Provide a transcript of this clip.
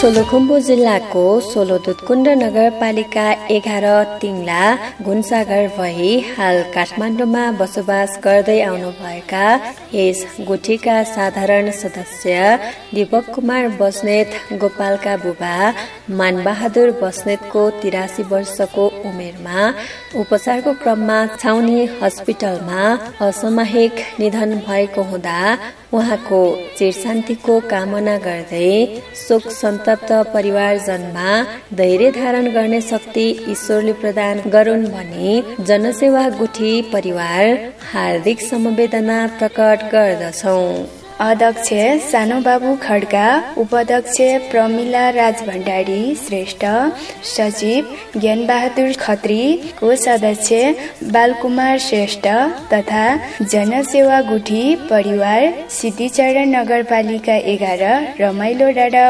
सोलुखुम्बु जिल्लाको सोलुदुधकुण्ड नगरपालिका 11 तिङला गुणसागर भई हाल काठमाडौँमा बसोबास गर्दै आउनुभएका यस गुठीका साधारण सदस्य दीपक कुमार बस्नेत गोपालका बुबा मानबहादुर बस्नेतको 83 वर्षको उमेरमा उपचारको क्रममा छाउनी हस्पिटलमा असामयिक निधन भएको हुँदा उहाँको चिरशान्तिको कामना गर्दै शोक सन्तप्त परिवारजनमा धैर्य धारण गर्ने शक्ति ईश्वरले प्रदान गरून् भनी जनसेवा गुठी परिवार हार्दिक समवेदना प्रकट गर्दछौं। अध्यक्ष सानुबाबु खड्का, उपाध्यक्ष प्रमिला राज भण्डारी श्रेष्ठ, सचिव ज्ञानबहादुर खत्री, कोषाध्यक्ष बालकुमार श्रेष्ठ तथा जनसेवा गुठी परिवार सिद्धिचरण नगरपालिका 11 रमाइलो डाँडा